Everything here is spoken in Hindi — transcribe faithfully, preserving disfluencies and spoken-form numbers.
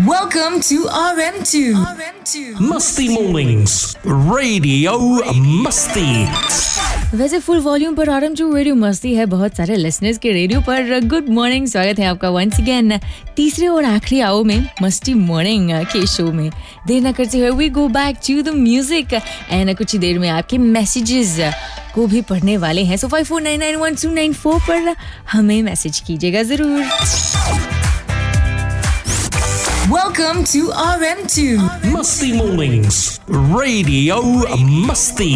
Welcome to R M two. मस्ती मॉर्निंग्स रेडियो मस्ती। वैसे फुल वॉल्यूम पर आर एम टू रेडियो मस्ती है, बहुत सारे लिसनर्स के रेडियो पर। गुड मॉर्निंग, स्वागत है आपका वंस अगेन तीसरे और आखिरी आओ में मस्ती मॉर्निंग के शो में। देर न करते हुए we go back to the music and कुछ ही देर में आपके मैसेजेस को भी पढ़ने वाले हैं। So five four nine nine one two nine four पर हमें मैसेज कीजिएगा जरूर। Welcome to R M two. मस्ती मॉर्निंग्स रेडियो मस्ती।